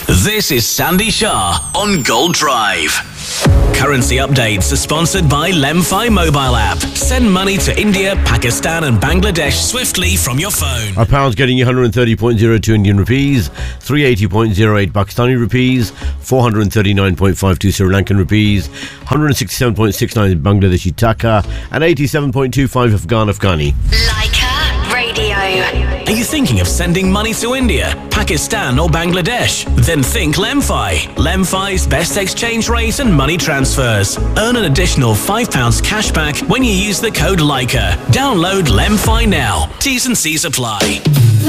This is Sandy Shah on Gold Drive. Currency updates are sponsored by Lemfi mobile app. Send money to India, Pakistan and Bangladesh swiftly from your phone. A pound's getting you 130.02 Indian rupees, 380.08 Pakistani rupees, 439.52 Sri Lankan rupees, 167.69 Bangladeshi taka, and 87.25 Afghani. Leica Radio. Are you thinking of sending money to India, Pakistan or Bangladesh? Then think Lemfi. Lemfi's best exchange rate and money transfers. Earn an additional £5 cash back when you use the code Leica. Download Lemfi now. T's and C's apply.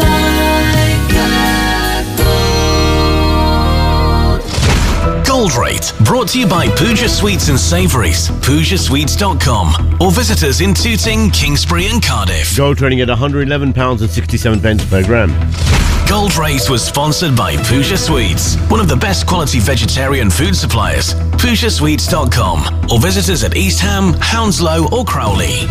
Gold Rate, brought to you by Pooja Sweets and Savouries, PoojaSweets.com, or visit us in Tooting, Kingsbury and Cardiff. Gold trading at £111.67 per gram. Gold Rate was sponsored by Pooja Sweets, one of the best quality vegetarian food suppliers. PoojaSweets.com, or visit us at East Ham, Hounslow or Crowley.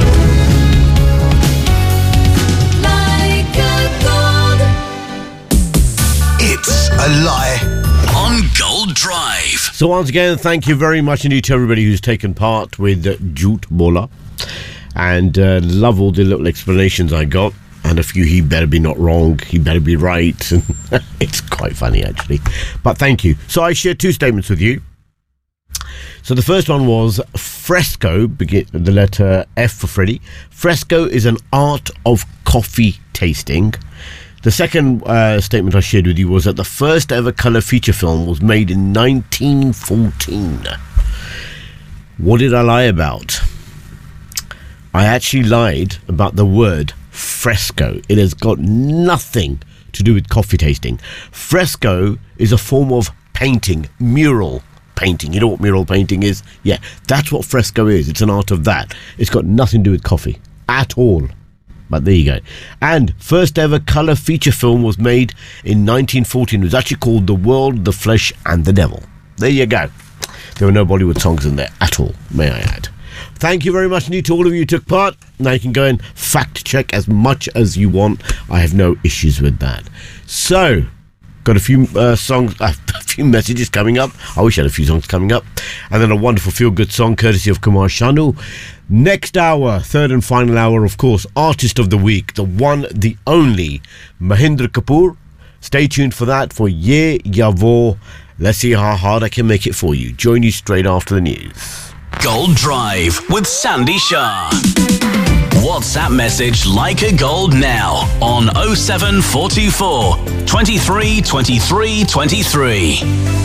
It's a lie on Gold Drive. So once again, thank you very much indeed to everybody who's taken part with Jute Bola. And love all the little explanations I got. And a few, he better be not wrong, he better be right. It's quite funny, actually. But thank you. So I shared two statements with you. So the first one was fresco, begin the letter F for Freddie. Fresco is an art of coffee tasting. The second statement I shared with you was that the first ever colour feature film was made in 1914. What did I lie about? I actually lied about the word fresco. It has got nothing to do with coffee tasting. Fresco is a form of painting, mural painting. You know what mural painting is? Yeah, that's what fresco is. It's an art of that. It's got nothing to do with coffee at all. But there you go. And first ever colour feature film was made in 1914. It was actually called The World, the Flesh and the Devil. There you go. There were no Bollywood songs in there at all, may I add. Thank you very much indeed to all of you who took part. Now you can go and fact check as much as you want. I have no issues with that. So, got a few songs, a few messages coming up. I wish I had a few songs coming up. And then a wonderful feel-good song courtesy of Kumar Sanu. Next hour, third and final hour, of course, Artist of the Week, the one, the only, Mahindra Kapoor. Stay tuned for that, for Ye Ya Wo. Let's see how hard I can make it for you. Join you straight after the news. Gold Drive with Sandy Shah. WhatsApp message Leica Gold now on 07424 23 23 23.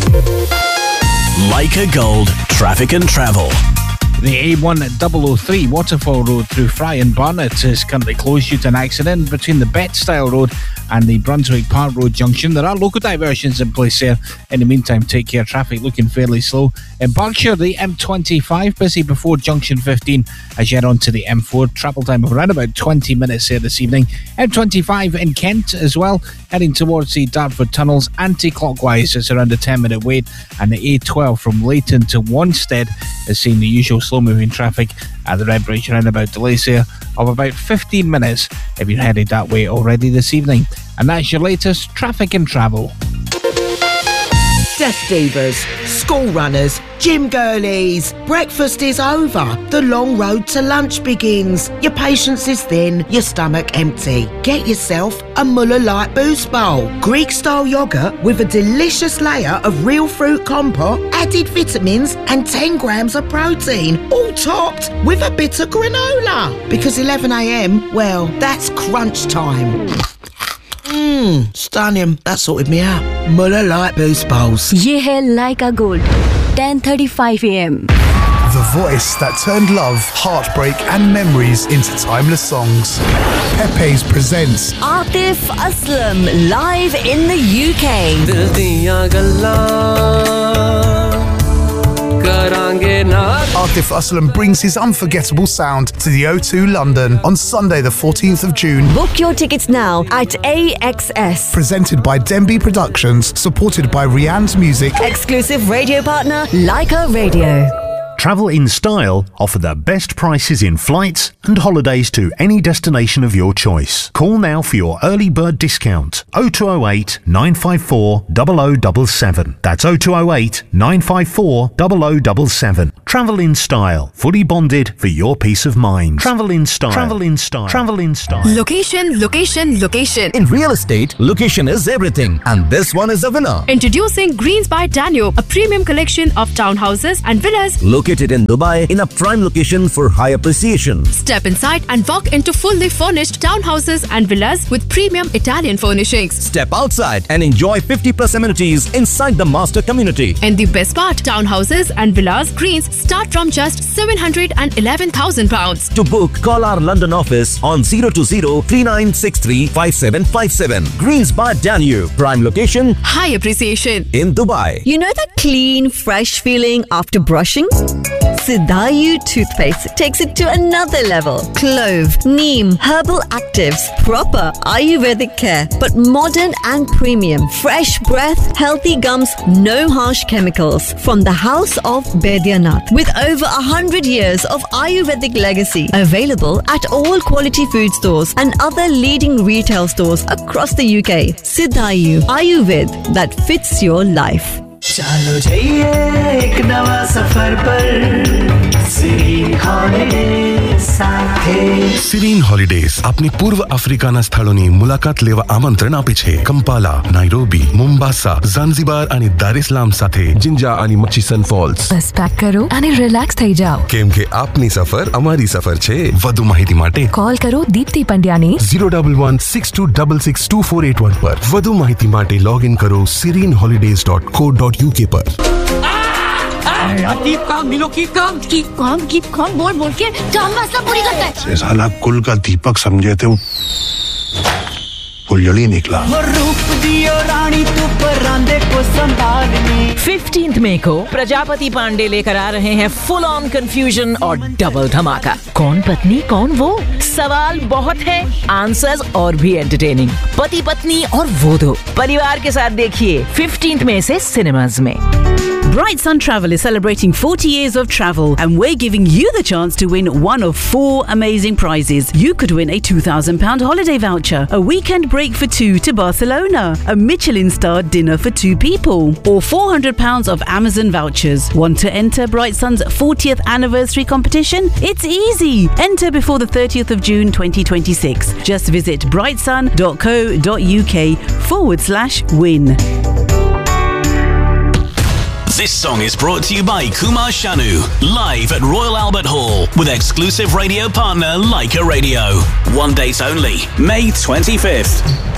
Leica Gold, traffic and travel. The A1003 Waterfall Road through Fry and Barnet is currently closed due to an accident between the Bet-Style Road and the Brunswick Park Road junction. There are local diversions in place there. In the meantime, take care. Traffic looking fairly slow. In Berkshire, the M25 busy before junction 15 as you head on to the M4. Travel time of around about 20 minutes here this evening. M25 in Kent as well, heading towards the Dartford tunnels anti-clockwise. It's around a 10-minute wait. And the A12 from Leighton to Wanstead is seeing the usual slow-moving traffic at the Red Bridge roundabout. Delays here of about 15 minutes if you're headed that way already this evening. And that's your latest traffic and travel. Death divas, school runners, gym girlies. Breakfast is over. The long road to lunch begins. Your patience is thin, your stomach empty. Get yourself a Muller Light Boost Bowl. Greek-style yoghurt with a delicious layer of real fruit compote, added vitamins and 10 grams of protein, all topped with a bit of granola. Because 11 a.m, well, that's crunch time. Stunning. That sorted me out. Muller Light Boost Bowls. ये है Leica Gold, 10:35 a.m. The voice that turned love, heartbreak and memories into timeless songs. Pepe's presents Atif Aslam live in the UK. Atif Aslam brings his unforgettable sound to the O2 London on Sunday the 14th of June. Book your tickets now at AXS. Presented by Denby Productions, supported by Rianne's Music. Exclusive radio partner Leica Radio. Travel in Style offer the best prices in flights and holidays to any destination of your choice. Call now for your early bird discount. 0208 954 0077. That's 0208 954 0077. Travel in Style. Fully bonded for your peace of mind. Travel in Style. Travel in Style. Travel in Style. Location, location, location. In real estate, location is everything. And this one is a winner. Introducing Greens by Danube, a premium collection of townhouses and villas located in Dubai in a prime location for high appreciation. Step inside and walk into fully furnished townhouses and villas with premium Italian furnishings. Step outside and enjoy 50+ amenities inside the master community. And the best part, townhouses and villas Greens start from just £711,000. To book, call our London office on 020-3963-5757. Greens by Danube, prime location, high appreciation in Dubai. You know that clean, fresh feeling after brushing? Sidayu toothpaste takes it to another level. Clove, neem, herbal actives, proper Ayurvedic care, but modern and premium. Fresh breath, healthy gums, no harsh chemicals. From the house of Baidyanath, with over 100 years of Ayurvedic legacy, available at all quality food stores and other leading retail stores across the UK. Sidayu Ayurved that fits your life. चलो जाइए एक नवा सफर पर Sirin holidays સાથે સિરીન holidays આપની પૂર્વ આફ્રિકાના સ્થળોની મુલાકાત લેવા આમંત્રણ આપે છે. કંપાલા, નાઇરોબી, મોમ્બાસા, ઝાંઝિબાર અને દાર ઇસ્લામ સાથે જિંજા અને મચીસન ફોલ્સ. બસ પેક કરો અને રિલેક્સ થઈ જાઓ. કેમ કે આપની સફર અમારી સફર છે. વધુ માહિતી માટે કોલ કરો દીપ્તિ પંડ્યાને 01162262481 પર. વધુ માહિતી માટે લોગિન કરો sirinholidays.co.uk પર. keep calm बोल के काम मसला पूरी करता है. साला कुल का दीपक समझे थे फुलझड़ी निकला. 15th मई को प्रजापति पांडे लेकर आ रहे हैं फुल ऑन कंफ्यूजन और डबल धमाका. कौन पत्नी कौन वो? सवाल बहुत है, आंसर्स और भी एंटरटेनिंग. पति पत्नी और वो दो परिवार के साथ देखिए 15th मई से सिनेमाज में. Bright Sun Travel is celebrating 40 years of travel and we're giving you the chance to win one of 4 amazing prizes. You could win a £2,000 holiday voucher, a weekend break for 2 to Barcelona, a Michelin-starred dinner for 2 people, or £400 of Amazon vouchers. Want to enter Bright Sun's 40th anniversary competition? It's easy. Enter before the 30th of June 2026. Just visit brightsun.co.uk/win. This song is brought to you by Kumar Sanu, live at Royal Albert Hall, with exclusive radio partner Leica Radio. 1 date only, May 25th.